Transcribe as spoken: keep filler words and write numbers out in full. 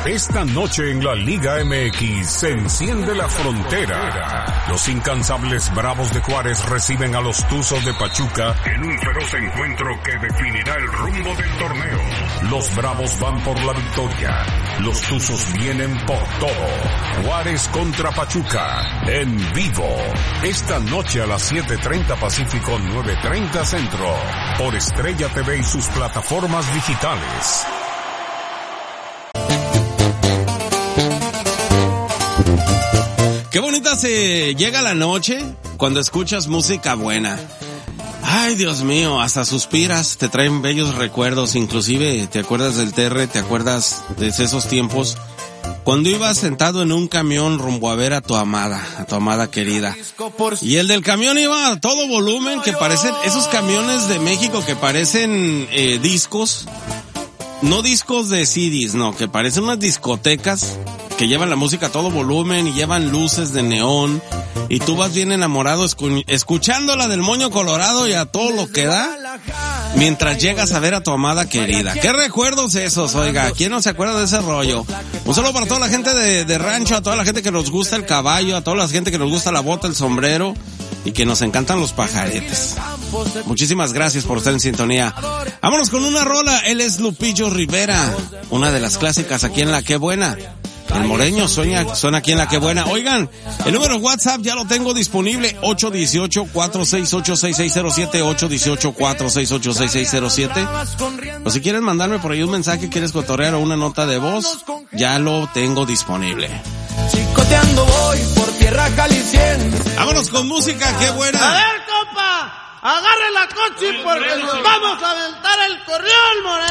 Esta noche en la Liga M X se enciende la frontera. Los incansables Bravos de Juárez reciben a los Tuzos de Pachuca en un feroz encuentro que definirá el rumbo del torneo. Los Bravos van por la victoria. Los Tuzos vienen por todo. Juárez contra Pachuca en vivo. Esta noche a las siete treinta Pacífico, nueve treinta Centro. Por Estrella T V y sus plataformas digitales. Qué bonita se llega la noche cuando escuchas música buena. Ay, Dios mío, hasta suspiras, te traen bellos recuerdos, inclusive te acuerdas del T R, te acuerdas de esos tiempos cuando ibas sentado en un camión rumbo a ver a tu amada, a tu amada querida. Y el del camión iba a todo volumen, que parecen esos camiones de México que parecen eh, discos, no discos de C Ds, no, que parecen unas discotecas que llevan la música a todo volumen y llevan luces de neón y tú vas bien enamorado escu- escuchando la del Moño Colorado y a todo lo que da mientras llegas a ver a tu amada querida. ¿Qué recuerdos esos, oiga? ¿Quién no se acuerda de ese rollo? Un saludo para toda la gente de, de rancho, a toda la gente que nos gusta el caballo, a toda la gente que nos gusta la bota, el sombrero y que nos encantan los pajaretes. Muchísimas gracias por estar en sintonía. Vámonos con una rola. Él es Lupillo Rivera, una de las clásicas aquí en La Qué Buena. El Moreño sueña, suena aquí en La Qué Buena. Oigan, el número WhatsApp ya lo tengo disponible, ocho uno ocho, cuatro seis ocho, seis seis cero siete, ocho uno ocho, cuatro seis ocho, seis seis cero siete. O si quieres mandarme por ahí un mensaje, quieres cotorrear o una nota de voz, ya lo tengo disponible. Chicoteando voy por tierra caliciente. Vámonos con música, qué buena. A ver, compa, agarre la coche porque nos vamos a aventar el corrión, Moreno.